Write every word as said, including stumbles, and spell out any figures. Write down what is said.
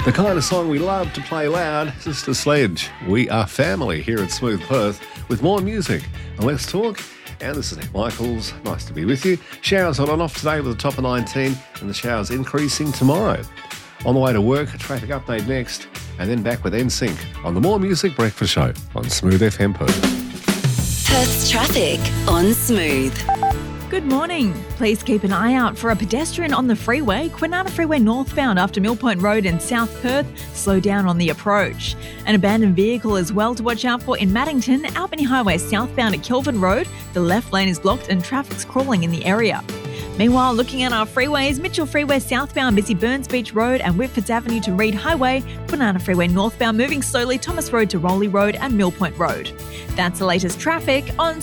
The kind of song we love to play loud. Sister Sledge. We are family here at Smooth Perth with more music and less talk. And this is Nick Michaels. Nice to be with you. Showers on and off today with a top of nineteen and the showers increasing tomorrow. On the way to work, a traffic update next, and then back with N Sync on the More Music Breakfast Show on Smooth F M Perth. Perth's traffic on Smooth. Good morning. Please keep an eye out for a pedestrian on the freeway, Kwinana Freeway northbound after Mill Point Road in South Perth. Slow down on the approach. An abandoned vehicle as well to watch out for in Maddington, Albany Highway southbound at Kelvin Road. The left lane is blocked and traffic's crawling in the area. Meanwhile, looking at our freeways, Mitchell Freeway southbound, busy Burns Beach Road and Whitfords Avenue to Reed Highway, Kwinana Freeway northbound moving slowly, Thomas Road to Rowley Road and Mill Point Road. That's the latest traffic on